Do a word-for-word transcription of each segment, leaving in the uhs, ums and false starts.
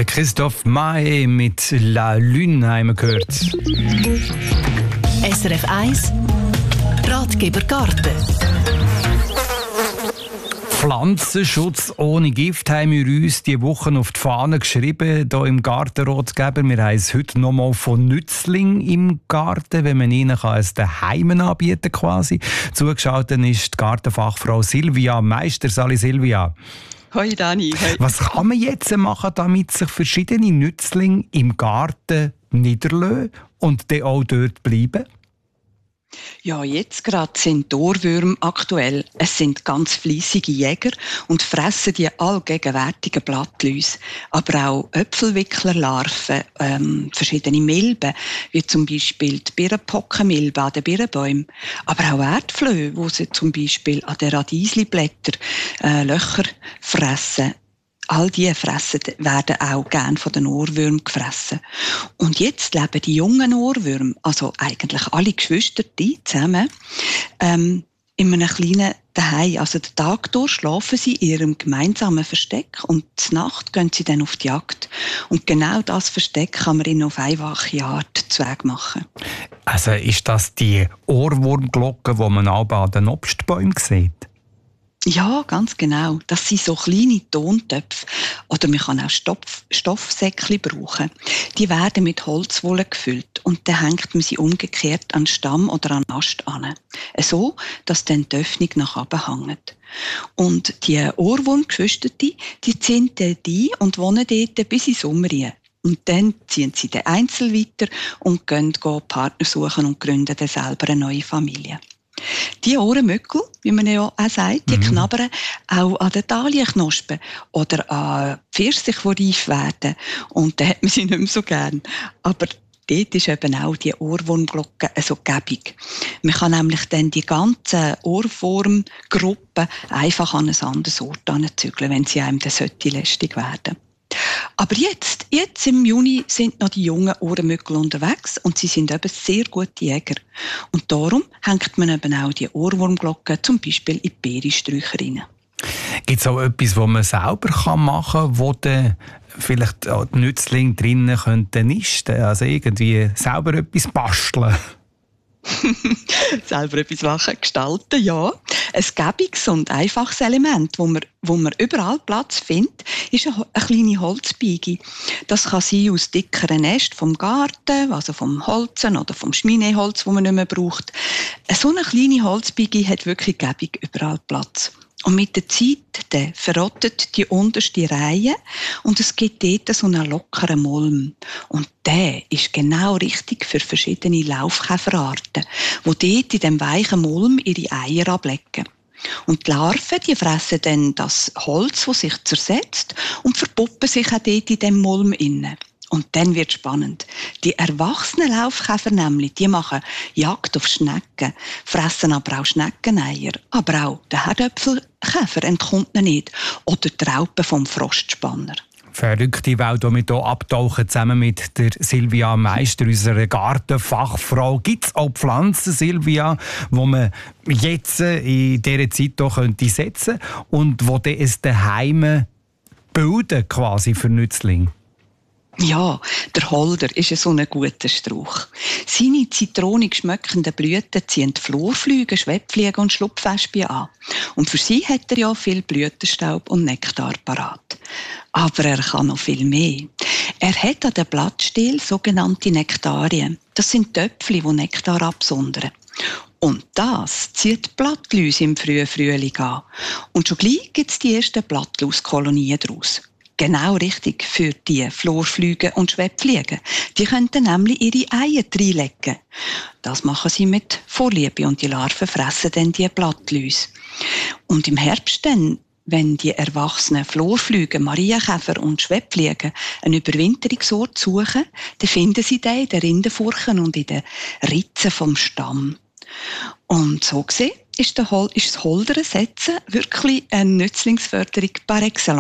Der Christophe Maé mit «La Lune» haben wir gehört. S R F eins Ratgeber Garten. Pflanzenschutz ohne Gift haben wir uns diese Woche auf die Fahne geschrieben, hier im Gartenratgeber. Wir haben es heute nochmal von Nützling im Garten, wenn man ihnen kann, es daheim anbieten quasi. Zugeschaltet ist die Gartenfachfrau Silvia Meister. Sali Silvia. Hoi Dani. Hoi. Was kann man jetzt machen, damit sich verschiedene Nützlinge im Garten niederlassen und dann auch dort bleiben? Ja, jetzt gerade sind die Ohrwürmer aktuell. Es sind ganz fleissige Jäger und fressen die allgegenwärtigen Blattläuse. Aber auch Äpfelwicklerlarven, ähm, verschiedene Milben, wie zum Beispiel die Birnenpockenmilbe an den Birnenbäumen. Aber auch Erdflöhe, wo sie zum Beispiel an den Radiesli-Blättern äh, Löcher fressen. All diese fressen, werden auch gerne von den Ohrwürmern gefressen. Und jetzt leben die jungen Ohrwürmer, also eigentlich alle Geschwister zusammen, ähm, in einem kleinen Zuhause. Also den Tag durch schlafen sie in ihrem gemeinsamen Versteck und zur Nacht gehen sie dann auf die Jagd. Und genau das Versteck kann man ihnen auf einfache Art zu Weg machen. Also ist das die Ohrwurmglocke, die man auch an den Obstbäumen sieht? Ja, ganz genau. Das sind so kleine Tontöpfe. Oder man kann auch Stoff, Stoffsäckchen brauchen. Die werden mit Holzwolle gefüllt und dann hängt man sie umgekehrt an den Stamm oder an den Ast an. So, dass dann die Öffnung nach oben hängt. Und die Ohrwurmgeschwister, die ziehen dort ein und wohnen dort bis in den Sommer rein. Und dann ziehen sie den Einzel weiter und gehen Partner suchen und gründen dann selber eine neue Familie. Die Ohrenmückel, wie man ja auch sagt, die mhm. knabbern auch an den Dahlienknospen oder an Pfirsichen, die reif werden. Und dann hat man sie nicht mehr so gern. Aber dort ist eben auch die Ohrwurmglocke so gäbig. Man kann nämlich dann die ganzen Ohrwurmgruppen einfach an ein anderes Ort anzügeln, wenn sie einem dann lästig werden. Aber jetzt, jetzt im Juni sind noch die jungen Ohrenmückel unterwegs und sie sind eben sehr gute Jäger. Und darum hängt man eben auch die Ohrwurmglocke zum Beispiel in die Beerensträucher rein. Gibt es auch etwas, was man selber machen kann, wo dann vielleicht die Nützlinge drinnen könnten nisten? Also irgendwie selber etwas basteln? Selber etwas machen, gestalten, ja. Ein gäbiges und einfaches Element, wo man, wo man überall Platz findet, ist eine, eine kleine Holzbiege. Das kann sein aus dickeren Nest vom Garten, also vom Holzen oder vom Schmineholz, das man nicht mehr braucht. So eine kleine Holzbiege hat wirklich gäbig überall Platz. Und mit der Zeit dann verrottet die unterste Reihe und es gibt dort so einen lockeren Mulm. Und der ist genau richtig für verschiedene Laufkäferarten, die dort in dem weichen Mulm ihre Eier ablegen. Und die Larven, die fressen dann das Holz, das sich zersetzt und verpuppen sich auch dort in dem Mulm inne. Und dann wird spannend. Die erwachsenen Laufkäfer nämlich, die machen Jagd auf Schnecken, fressen aber auch Schneckeneier. Aber auch der Herdöpfelkäfer entkommt ihnen nicht. Oder die Raupen vom Frostspanner. Verrückte Welt, die wir hier abtauchen, zusammen mit der Silvia Meister, unserer Gartenfachfrau. Gibt es auch Pflanzen, Silvia, die man jetzt in dieser Zeit hier setzen könnte und die dann ein Daheim bilden quasi für Nützlinge? Ja, der Holder ist so ein guter Strauch. Seine zitronig schmeckenden Blüten ziehen die Florfliegen, Schwebfliegen und Schlupfwespen an. Und für sie hat er ja viel Blütenstaub und Nektar parat. Aber er kann noch viel mehr. Er hat an den Blattstiel sogenannte Nektarien. Das sind Töpfchen, die Nektar absondern. Und das zieht die Blattläuse im frühen Frühling an. Und schon gleich gibt es die ersten Blattlauskolonien daraus. Genau richtig für die Florfliegen und Schwebfliegen. Die könnten nämlich ihre Eier reinlegen. Das machen sie mit Vorliebe und die Larven fressen dann die Blattläuse. Und im Herbst dann, wenn die erwachsenen Florfliegen, Marienkäfer und Schwebfliegen einen Überwinterungsort suchen, dann finden sie den in den Rindenfurchen und in den Ritzen vom Stamm. Und so gesehen ist, der Hol- ist das Holdern setzen wirklich eine Nützlingsförderung par excellence.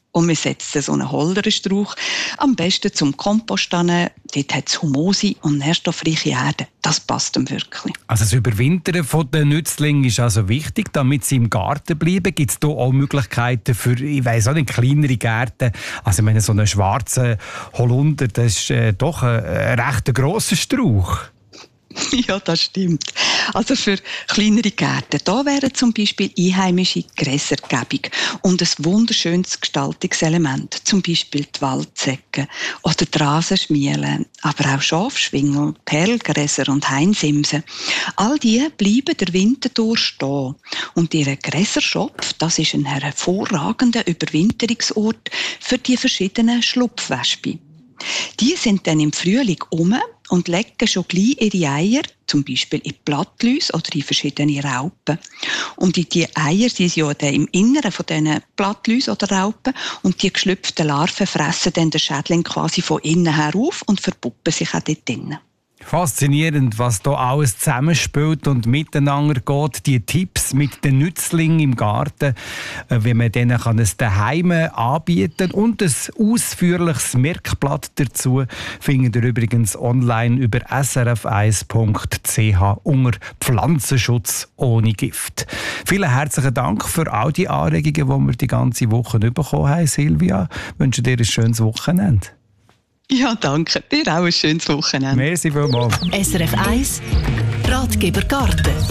Und wir setzen so einen Holderstrauch am besten zum Kompost an. Dort hat es Humose und nährstoffreiche Erde. Das passt ihm wirklich. Also das Überwintern der Nützlinge ist also wichtig, damit sie im Garten bleiben. Gibt es da auch Möglichkeiten für, ich weiss auch nicht, kleinere Gärten? Also ich meine, so einen schwarzen Holunder, das ist äh, doch ein, ein recht grosser Strauch. Ja, das stimmt. Also für kleinere Gärten, da wären zum Beispiel einheimische Gräsergebung und ein wunderschönes Gestaltungselement, zum Beispiel die Waldsäcke oder die Rasenschmiele, aber auch Schafschwingel, Perlgräser und Hainsimsen. All die bleiben der Winter durch stehen. Und ihr Gräserschopf, das ist ein hervorragender Überwinterungsort für die verschiedenen Schlupfwespen. Die sind dann im Frühling um und legen schon gleich ihre Eier, zum Beispiel in Blattläuse oder in verschiedene Raupen. Und in die Eier sind ja dann im Inneren von diesen Blattläuse oder Raupen und die geschlüpften Larven fressen dann den Schädling quasi von innen her auf und verpuppen sich auch dort drinnen. Faszinierend, was da alles zusammenspielt und miteinander geht. Die Tipps mit den Nützlingen im Garten, wie man denen kann es daheim anbieten und ein ausführliches Merkblatt dazu findet ihr übrigens online über s r f eins punkt c h unter Pflanzenschutz ohne Gift. Vielen herzlichen Dank für all die Anregungen, die wir die ganze Woche bekommen haben, Silvia. Ich wünsche dir ein schönes Wochenende. Ja, danke. Dir auch ein schönes Wochenende. Merci vielmals. S R F eins Ratgeber Garten.